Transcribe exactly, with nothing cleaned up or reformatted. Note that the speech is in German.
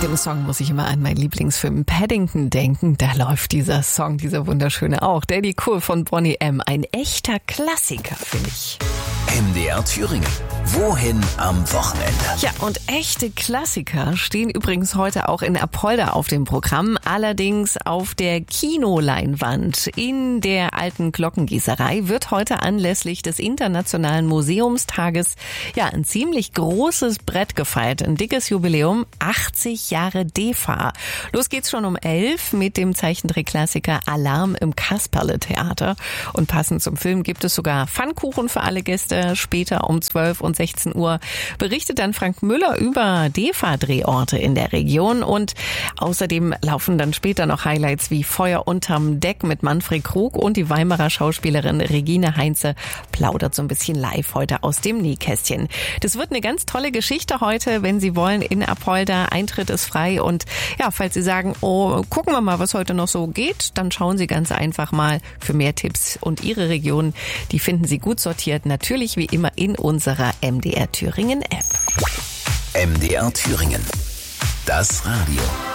dem Song muss ich immer an meinen Lieblingsfilm Paddington denken. Da läuft dieser Song, dieser wunderschöne auch. Daddy Cool von Boney M. Ein echter Klassiker, finde ich. M D R Thüringen. Wohin am Wochenende? Ja, und echte Klassiker stehen übrigens heute auch in Apolda auf dem Programm. Allerdings auf der Kinoleinwand in der alten Glockengießerei wird heute anlässlich des Internationalen Museumstages ja ein ziemlich großes Brett gefeiert. Ein dickes Jubiläum, achtzig Jahre D E F A. Los geht's schon um elf mit dem Zeichentrickklassiker Alarm im Kasperle-Theater. Und passend zum Film gibt es sogar Pfannkuchen für alle Gäste. Später um zwölf und sechzehn Uhr berichtet dann Frank Müller über D E F A-Drehorte in der Region. Und außerdem laufen dann später noch Highlights wie Feuer unterm Deck mit Manfred Krug, und die Weimarer Schauspielerin Regine Heinze plaudert so ein bisschen live heute aus dem Nähkästchen. Das wird eine ganz tolle Geschichte heute, wenn Sie wollen, in Apolda. Eintritt ist frei, und ja, falls Sie sagen, oh, gucken wir mal, was heute noch so geht, dann schauen Sie ganz einfach mal für mehr Tipps, und Ihre Region, die finden Sie gut sortiert, natürlich wie immer in unserer M D R Thüringen App. M D R Thüringen. Das Radio.